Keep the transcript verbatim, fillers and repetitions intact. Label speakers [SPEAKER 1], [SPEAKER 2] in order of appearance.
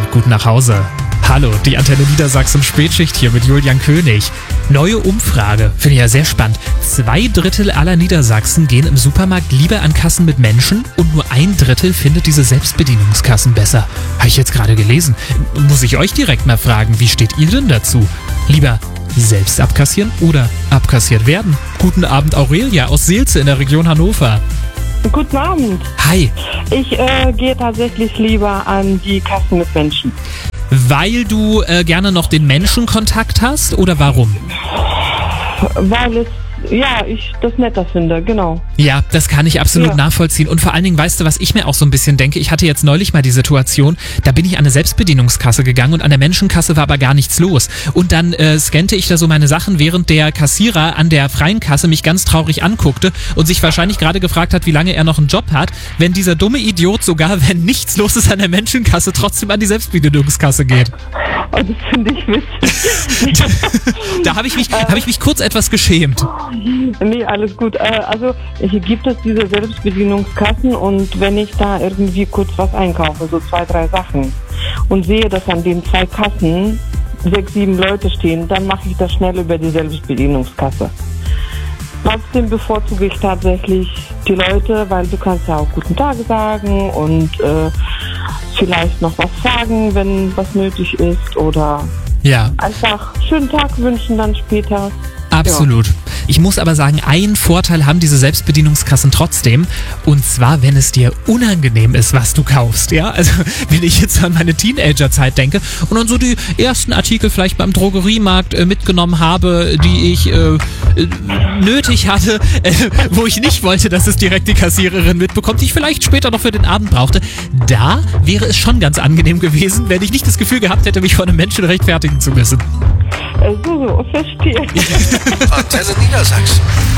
[SPEAKER 1] gut nach Hause. Hallo, die Antenne Niedersachsen Spätschicht hier mit Julian König. Neue Umfrage, finde ich ja sehr spannend. Zwei Drittel aller Niedersachsen gehen im Supermarkt lieber an Kassen mit Menschen und nur ein Drittel findet diese Selbstbedienungskassen besser. Habe ich jetzt gerade gelesen. Muss ich euch direkt mal fragen, wie steht ihr denn dazu? Lieber selbst abkassieren oder abkassiert werden? Guten Abend, Aurelia aus Seelze in der Region Hannover.
[SPEAKER 2] Guten Abend.
[SPEAKER 1] Hi.
[SPEAKER 2] Ich äh, gehe tatsächlich lieber an die Kassen mit Menschen.
[SPEAKER 1] Weil du äh, gerne noch den Menschenkontakt hast oder warum?
[SPEAKER 2] Weil es, ja, ich das netter finde, genau.
[SPEAKER 1] Ja, das kann ich absolut
[SPEAKER 2] Ja.
[SPEAKER 1] nachvollziehen. Und vor allen Dingen, weißt du, was ich mir auch so ein bisschen denke? Ich hatte jetzt neulich mal die Situation, da bin ich an eine Selbstbedienungskasse gegangen und an der Menschenkasse war aber gar nichts los. Und dann äh, scannte ich da so meine Sachen, während der Kassierer an der freien Kasse mich ganz traurig anguckte und sich wahrscheinlich gerade gefragt hat, wie lange er noch einen Job hat, wenn dieser dumme Idiot sogar, wenn nichts los ist an der Menschenkasse, trotzdem an die Selbstbedienungskasse geht.
[SPEAKER 2] Oh, das finde ich witzig.
[SPEAKER 1] Da habe ich mich, hab ich mich kurz etwas geschämt.
[SPEAKER 2] Nee, alles gut. Äh, also hier gibt es diese Selbstbedienungskassen und wenn ich da irgendwie kurz was einkaufe, so zwei, drei Sachen und sehe, dass an den zwei Kassen sechs, sieben Leute stehen, dann mache ich das schnell über die Selbstbedienungskasse. Trotzdem bevorzuge ich tatsächlich die Leute, weil du kannst ja auch guten Tag sagen und äh, vielleicht noch was fragen, wenn was nötig ist oder
[SPEAKER 1] Ja.
[SPEAKER 2] einfach schönen Tag wünschen dann später.
[SPEAKER 1] Absolut. Ich muss aber sagen, einen Vorteil haben diese Selbstbedienungskassen trotzdem. Und zwar, wenn es dir unangenehm ist, was du kaufst. Ja, also wenn ich jetzt an meine Teenagerzeit denke und dann so die ersten Artikel vielleicht beim Drogeriemarkt äh, mitgenommen habe, die ich äh, äh, nötig hatte, äh, wo ich nicht wollte, dass es direkt die Kassiererin mitbekommt, die ich vielleicht später noch für den Abend brauchte. Da wäre es schon ganz angenehm gewesen, wenn ich nicht das Gefühl gehabt hätte, mich vor einem Menschen rechtfertigen zu müssen.
[SPEAKER 2] Äh, so, so, verstehe.
[SPEAKER 3] Antenne Niedersachsen.